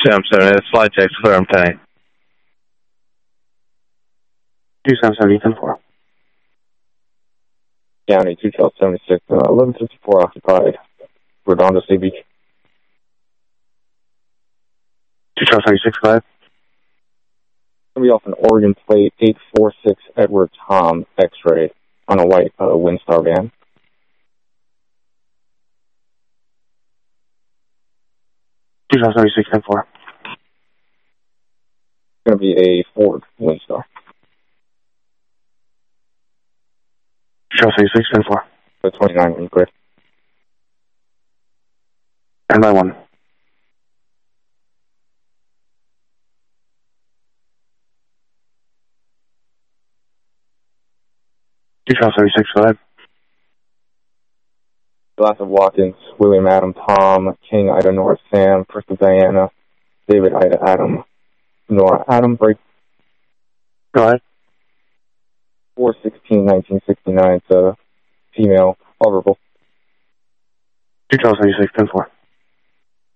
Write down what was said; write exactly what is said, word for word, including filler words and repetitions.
seven seven, it's flight text, clear, I'm ten. two seven seven, ten four. County, two twelve seventy-six, uh, eleven fifty-four occupied. Redondo City Beach. two twelve seventy-six, go ahead. Going to be off an Oregon plate, eight four six Edward Tom, X-ray, on a white uh, Windstar van. two twelve seventy-six, ten four. Going to be a Ford Windstar. two twelve seventy-six, ten four. The twenty-nine when clear. ten by one. two twelve seventy-six, go ahead. Glass of Watkins, William Adam Tom, King Ida North Sam, Princess Diana, David Ida Adam, Nora Adam, break. Go ahead. four sixteen nineteen sixty-nine, it's a female, all verbal. two twelve seventy-six, ten four.